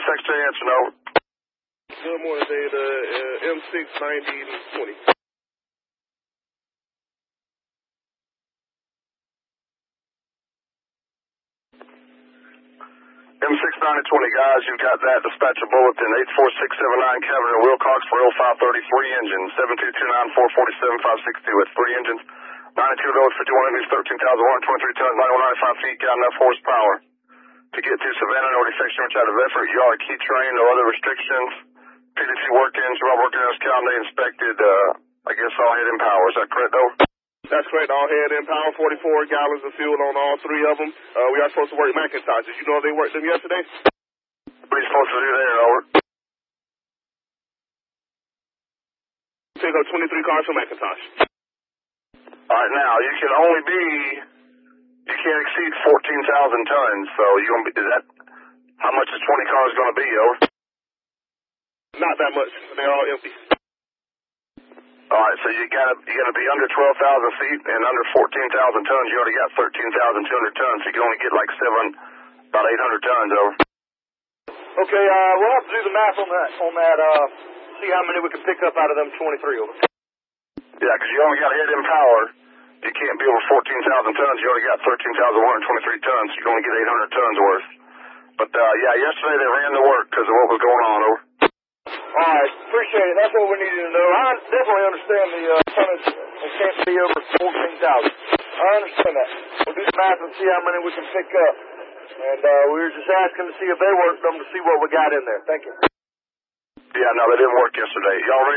Secretary, answer no. Good morning, Data. M69020. M69020, guys, you've got that. Dispatcher bulletin, 84679 Cabinet Wilcox for L533 engine, 7229447 It's 3 engines, 92 loads, 51 engines, 13,123 tons, 9195 feet, got enough horsepower to get to Savannah. No defects, no out of effort. Yard key train, no other restrictions. PDC work-ins, Rob working on count. They inspected, I guess, all head and power. Is that correct, though? That's correct. All head in power, 44 gallons of fuel on all 3 of them. We are supposed to work McIntosh. Did you know they worked them yesterday? What are you supposed to do there, over? Pick up 23 cars from McIntosh. All right, now, you can't exceed 14,000 tons, so is that, how much is 20 cars going to be, over? Not that much. They're all empty. All right, so you gotta be under 12,000 feet and under 14,000 tons. You already got 13,200 tons, so you can only get like about 800 tons, over. Okay, we'll have to do the math on that, see how many we can pick up out of them 23, over. Yeah, because you only got head in power. You can't be over 14,000 tons. You already got 13,123 tons, so you can only get 800 tons worth. But, yeah, yesterday they ran the work because of what was going on, over. All right, appreciate it. That's what we needed to know. I definitely understand the tonnage can't be over 14,000. I understand that. We'll do the math and see how many we can pick up. And we were just asking to see if they worked them to see what we got in there. Thank you. Yeah, no, they didn't work yesterday. Y'all ready?